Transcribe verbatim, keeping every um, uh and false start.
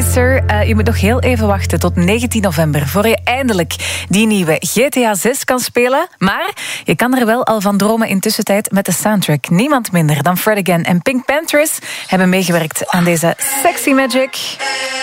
Racer. Uh, je moet nog heel even wachten tot negentien november... voor je eindelijk die nieuwe G T A zes kan spelen. Maar je kan er wel al van dromen in tussentijd met de soundtrack. Niemand minder dan Fred Again en Pink Panthers hebben meegewerkt aan deze Sexy Magic.